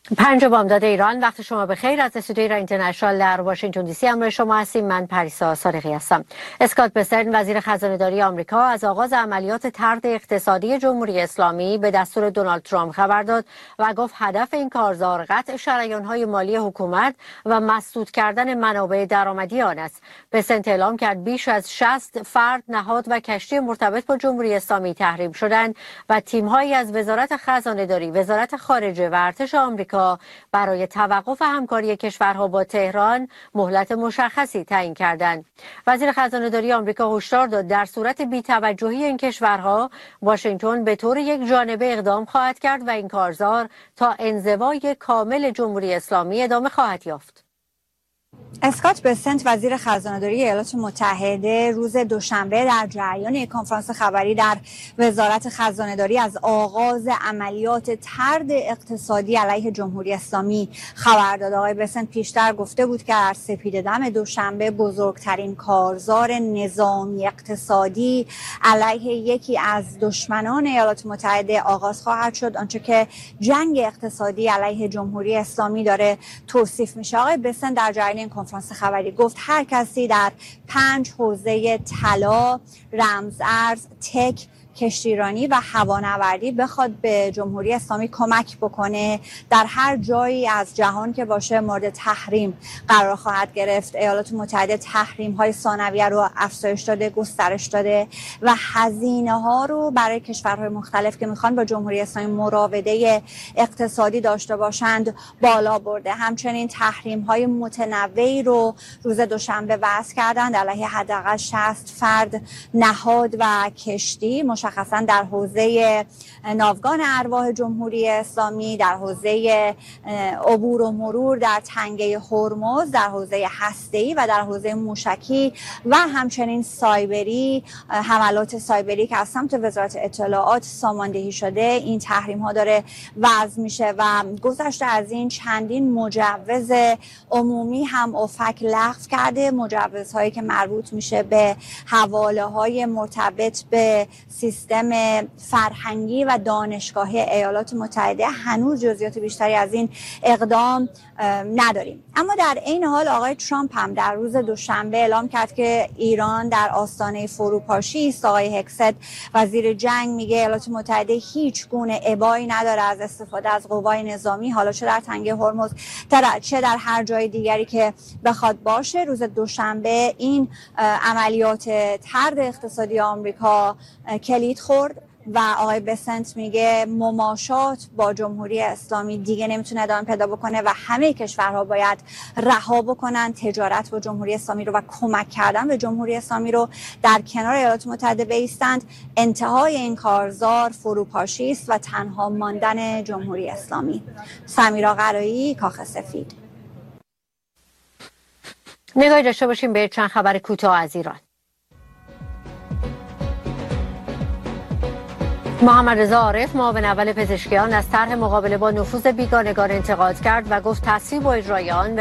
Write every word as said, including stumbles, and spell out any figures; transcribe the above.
پنج بامداد ایران، وقت شما بخیر. از استودیوی ایران اینترنشنال در واشنگتن دی سی همراه شما هستیم. من پریسا صادقی هستم. اسکات بسرن وزیر خزانه‌داری آمریکا از آغاز عملیات طرد اقتصادی جمهوری اسلامی به دستور دونالد ترامپ خبر داد و گفت هدف این کارزار قطع شریان‌های مالی حکومت و مسدود کردن منابع درآمدی آن است. بسنت اعلام کرد بیش از شصت فرد، نهاد و کشتی مرتبط با جمهوری اسلامی تحریم شدند و تیم‌هایی از وزارت خزانه‌داری، وزارت خارجه و ارتش آمریکا برای توقف همکاری کشورها با تهران مهلت مشخصی تعیین کردند. وزیر خزانه‌داری آمریکا هشدار داد در صورت بی‌توجهی این کشورها، واشنگتن به طور یک جانبه اقدام خواهد کرد و این کارزار تا انزوای کامل جمهوری اسلامی ادامه خواهد یافت. اسکات بسنت وزیر خزانه‌داری ایالات متحده روز دوشنبه در جریان یک کنفرانس خبری در وزارت خزانه‌داری از آغاز عملیات طرد اقتصادی علیه جمهوری اسلامی خبر داد. آقای بسنت پیشتر گفته بود که در سپیده‌دم دوشنبه بزرگترین کارزار نظامی اقتصادی علیه یکی از دشمنان ایالات متحده آغاز خواهد شد، آنچه که جنگ اقتصادی علیه جمهوری اسلامی داره توصیف میشه. آقای بسنت در جریان این کنفرانس خبری گفت هر کسی در پنج حوزه طلا، رمزارز، تک، کشتیرانی و هوانوردی بخواد به جمهوری اسلامی کمک بکنه، در هر جایی از جهان که باشه مورد تحریم قرار خواهد گرفت. ایالات متحده تحریم های ثانویه رو افزایش داده، گسترش داده و هزینه ها رو برای کشورهای مختلف که میخوان با جمهوری اسلامی مراوده اقتصادی داشته باشند بالا برده. همچنین تحریم های متنوعی رو روز دوشنبه وضع کردند علیه حداقل شصت فرد، نهاد و کشتی، مشخصا در حوزه ناوگان ارواح جمهوری اسلامی، در حوزه عبور و مرور در تنگه هرمز، در حوزه هسته‌ای و در حوزه موشکی و همچنین سایبری، حملات سایبری که از سمت وزارت اطلاعات ساماندهی شده. این تحریم ها داره وضع میشه و گذشته از این چندین مجوز عمومی هم اوفک لغو کرده، مجوزهایی که مربوط میشه به حواله های مرتبط به سیستم فرهنگی و دانشگاهی ایالات متحده. هنوز جزئیات بیشتری از این اقدام نداریم. اما در این حال آقای ترامپ هم در روز دوشنبه اعلام کرد که ایران در آستانه فروپاشی است. آقای هکست وزیر جنگ میگه ایالات متحده هیچ گونه ابایی نداره از استفاده از قوای نظامی، حالا چه در تنگه هرمز چه در هر جای دیگری که بخواد باشه. روز دوشنبه این عملیات طرد اقتصادی آمریکا کلید خورد و آقای بسنت میگه مماشات با جمهوری اسلامی دیگه نمیتونه ادامه پیدا بکنه و همه کشورها باید رها بکنن تجارت با جمهوری اسلامی رو و کمک کردن به جمهوری اسلامی رو در کنار ایالات متحده بایستند. انتهای این کارزار فروپاشی است و تنها ماندن جمهوری اسلامی. سمیرا قرایی، کاخ سفید. نگاهی داشته باشیم به چند خبر کوتاه از ایران. محمد رضا عارف، معاون اول پزشکیان، از طرح مقابله با نفوذ بیگانگان انتقاد کرد و گفت تصویب و اجرای آن